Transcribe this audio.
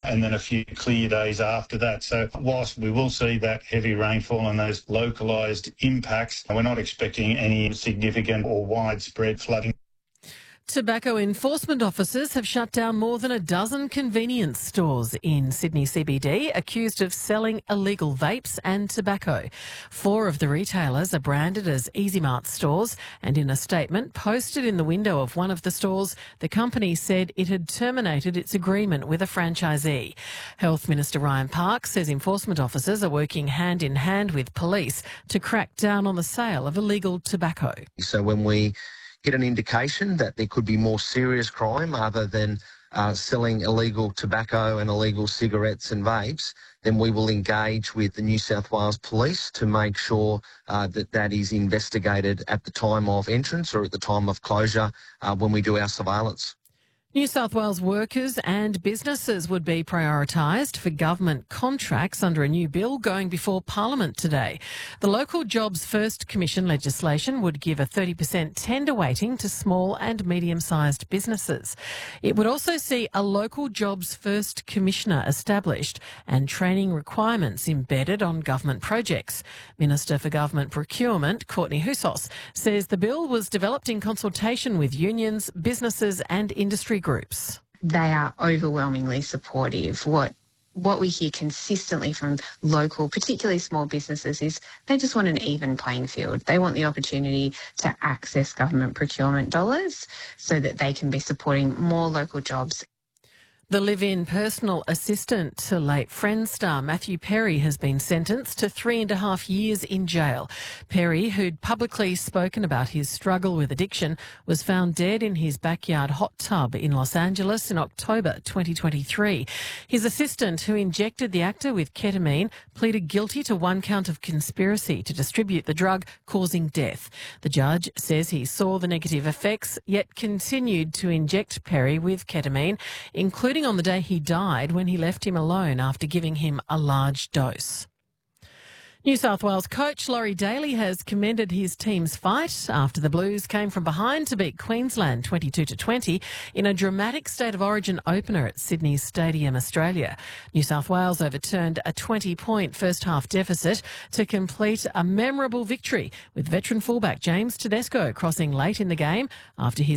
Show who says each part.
Speaker 1: and then a few clear days after that. So whilst we will see that heavy rainfall and those localised impacts, we're not expecting any significant or widespread flooding.
Speaker 2: Tobacco enforcement officers have shut down more than a dozen convenience stores in Sydney CBD accused of selling illegal vapes and tobacco. 4 of the retailers are branded as EasyMart stores, and in a statement posted in the window of one of the stores, the company said it had terminated its agreement with a franchisee. Health Minister Ryan Parks says enforcement officers are working hand in hand with police to crack down on the sale of illegal tobacco.
Speaker 3: So when we get an indication that there could be more serious crime other than selling illegal tobacco and illegal cigarettes and vapes, then we will engage with the New South Wales Police to make sure that is investigated at the time of entrance or at the time of closure when we do our surveillance.
Speaker 2: New South Wales workers and businesses would be prioritised for government contracts under a new bill going before Parliament today. The Local Jobs First Commission legislation would give a 30% tender weighting to small and medium-sized businesses. It would also see a Local Jobs First Commissioner established and training requirements embedded on government projects. Minister for Government Procurement, Courtney Houssos, says the bill was developed in consultation with unions, businesses and industry groups.
Speaker 4: They are overwhelmingly supportive. What we hear consistently from local, particularly small businesses, is they just want an even playing field. They want the opportunity to access government procurement dollars so that they can be supporting more local jobs.
Speaker 2: The live-in personal assistant to late Friends star Matthew Perry has been sentenced to 3.5 years in jail. Perry, who'd publicly spoken about his struggle with addiction, was found dead in his backyard hot tub in Los Angeles in October 2023. His assistant, who injected the actor with ketamine, pleaded guilty to 1 count of conspiracy to distribute the drug causing death. The judge says he saw the negative effects, yet continued to inject Perry with ketamine, including on the day he died when he left him alone after giving him a large dose. New South Wales coach Laurie Daly has commended his team's fight after the Blues came from behind to beat Queensland 22-20 in a dramatic State of Origin opener at Sydney's Stadium Australia. New South Wales overturned a 20-point first-half deficit to complete a memorable victory, with veteran fullback James Tedesco crossing late in the game after his